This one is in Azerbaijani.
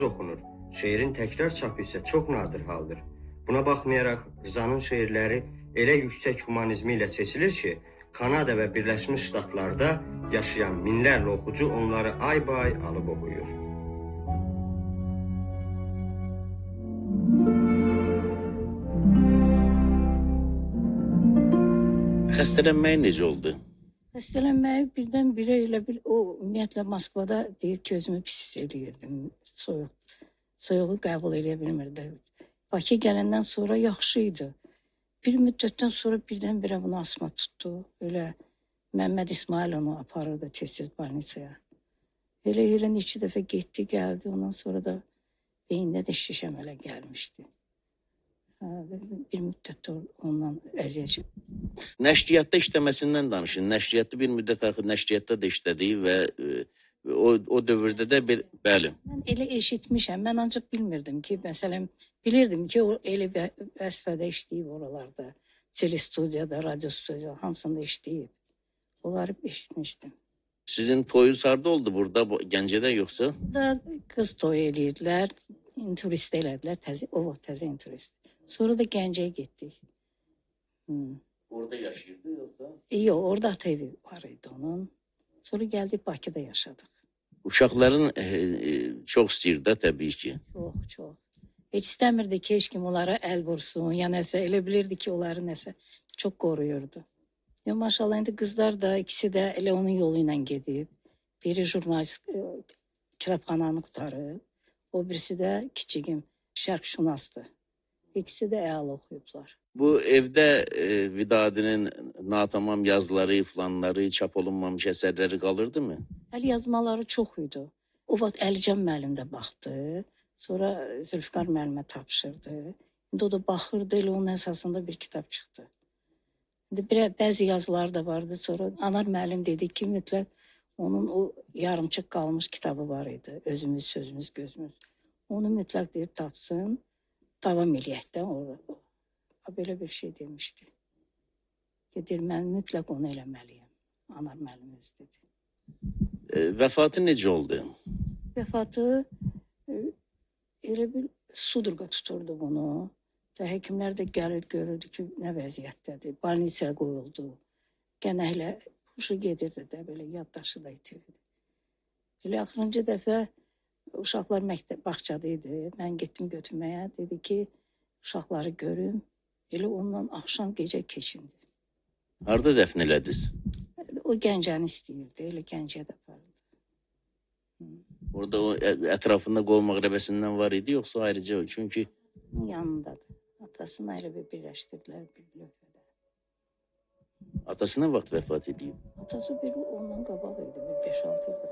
oxunur. Şeirin təkrar çapı isə çox nadir haldır. Buna baxmayaraq Rzanın şeirləri elə yüksək humanizmi ilə seçilir ki, Kanada və Birləşmiş Ştatlarda yaşayan minlərlə oxucu onları ay-bay alıb oxuyur. Xəstələnməyi necə oldu? Xəstələnməyi birdən-birə elə bil o ümumiyyətlə Moskvada deyir ki, özümü pis hiss eləyirdim. Soyuğu qəbul edə bilmirdim. Bakı gələndən sonra yaxşı idi. Bir müddətdən sonra birdən-birə bunu asma tutdu. Elə Məmməd İsmail onu aparırdı tez-tez balnisaya. Elə neçə dəfə getdi, gəldi. Ondan sonra da beyində də şişəm elə gəlmişdi. Bir müddət ondan əziyyət çəkdim. Nəşriyyatda işləməsindən danışın. Nəşriyyatda bir müddət axı nəşriyyatda da işlədi və o dövrdə də bəli. Mən elə eşitmişəm. Mən ancaq bilmirdim ki, məsələn, bilirdim ki, o elə vəzifədə işləyib oralarda. Telestudiyada, radyo studiyada hamısında işləyib. Onları eşitmişdim. Sizin toyunuz harda oldu burada, Gəncədə yoxsa? Burada qız toyu eləyirdilər, turist elədilər, təzə turist. Sonra da Gəncəyə getdik. Orada yaşayırdı yoxsa? Yox, orada ata evi var idi onun. Sonra gəldik Bakıda yaşadıq. Uşaqların çox istəyir də təbii ki. Çox. Heç istəmirdi ki, heç kim onlara əl vursun, ya nəsə, elə bilirdi ki, onları nəsə çox qoruyurdu. Ya maşallah, indi qızlar da, ikisi də elə onun yolu ilə gedib. Biri jurnalist, kitabxananı qutarıb, o birisi də kiçigim, şərqşünasdır. İkisi də əla oxuyublar. Bu evdə Vidadinin natamam yazıları, planları, çap olunmamış əsərləri qalırdı mı? Əl yazmaları çox idi. O vaxt Əlican müəllim də baxdı. Sonra Zülfikar müəllimə tapşırdı. İndi o da baxırdı, elə onun əsasında bir kitab çıxdı. İndi bəzi yazıları da vardı. Sonra Anar müəllim dedi ki, mütləq onun o yarımçıq qalmış kitabı var idi. Özümüz, sözümüz, gözümüz. Onu mütləq deyib tapsın. Davam eləyək də orada. Belə bir şey demişdi. Deyir, mən mütləq onu eləməliyəm. Anar müəllim öz dedi. Vəfatı necə oldu? Vəfatı elə bir sudurqa tuturdu bunu. Həkimlər də gəlir, görürdü ki, nə vəziyyətdədir. Balnisaya qoyuldu. Gənəklə huşu gedirdi də, belə yaddaşı da itirdi. Elə axırıncı dəfə uşaqlar bağçada idi. Mən getdim götürməyə. Dedi ki, uşaqları görüm. Elə ondan axşam gecə keçindi. Harada dəfn elədiniz? O Gəncəni istəyirdi. Elə Gəncəyə də apardı. Orada o ətrafında qol məğrəbəsindən var idi, yoxsa ayrıca? Çünki yanındadır. Atasını elə bir birləşdirdilər bir lövhədə. Atası nə vaxt vəfat edib? Atası bir ondan qabaq idi, bir 5-6 il.